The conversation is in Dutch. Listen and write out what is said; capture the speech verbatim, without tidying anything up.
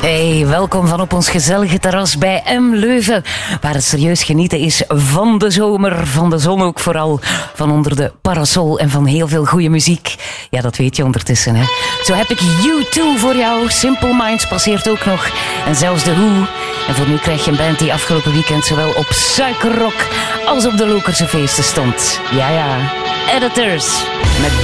Hey, welkom van op ons gezellige terras bij M Leuven, waar het serieus genieten is van de zomer, van de zon ook vooral, van onder de parasol en van heel veel goede muziek. Ja, dat weet je ondertussen, hè. Zo heb ik U twee voor jou, Simple Minds passeert ook nog en zelfs The Who. En voor nu krijg je een band die afgelopen weekend zowel op Suikerrock als op de Lokerse feesten stond. Ja, ja, Editors met